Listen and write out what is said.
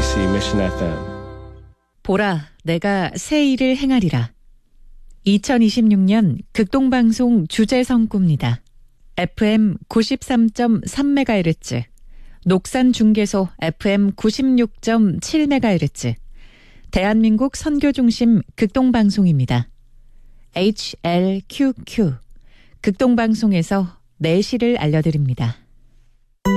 KBOC Mission FM. 보라, 내가 새 일을 행하리라. 2026년 극동방송 주제성구입니다. FM 93.3MHz, 녹산중계소 FM 96.7MHz, 대한민국 선교중심 극동방송입니다. HLQQ, 극동방송에서 내시를 알려드립니다.